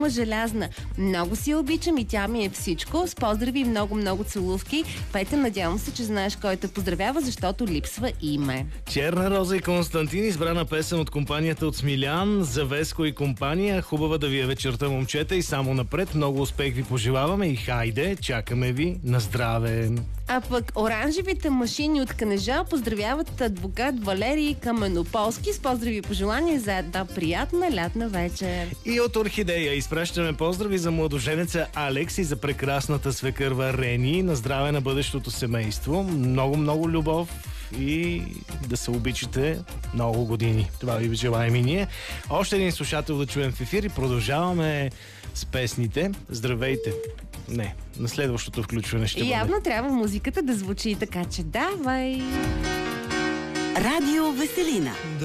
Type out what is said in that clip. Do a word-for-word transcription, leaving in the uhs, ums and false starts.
Желязна. Много си я обичам и тя ми е всичко. С поздрави и много-много целувки. Петя, надявам се, че знаеш кой те поздравява, защото липсва име. Черна Роза и Константин, избрана песен от компанията от Смилян, за Веско и компания. Хубава да ви е вечерта, момчета, и само напред. Много успех ви пожелаваме и хайде, чакаме ви на здраве. А пък оранжевите машини от Кнежа поздравяват адвокат Валерий Каменополски с поздрави и пожелания за една приятна лятна вечер. И от Орхидея изпращаме поздрави за младоженеца Алекс и за прекрасната свекърва Рени. На здраве на бъдещото семейство. Много-много любов и да се обичате много години. Това ви желаем и ние. Още един слушател да чуем в ефир и продължаваме с песните. Здравейте! Не, на следващото включване ще и бъде. Явно трябва музиката да звучи, така че давай! Радио Веселина.